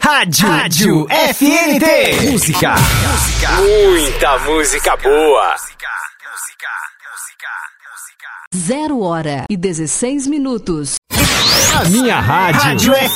Rádio FNT. Música. Muita música boa. 0h16. A minha rádio.